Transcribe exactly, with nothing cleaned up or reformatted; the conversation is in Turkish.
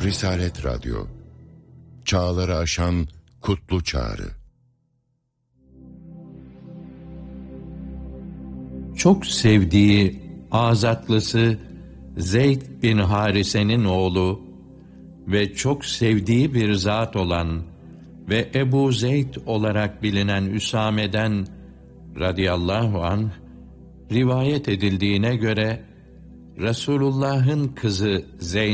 Risalet Radyo, çağları aşan kutlu çağrı. Çok sevdiği azatlısı Zeyd bin Harise'nin oğlu ve çok sevdiği bir zat olan ve Ebu Zeyd olarak bilinen Üsame'den radıyallahu anh rivayet edildiğine göre Resulullah'ın kızı Zeynep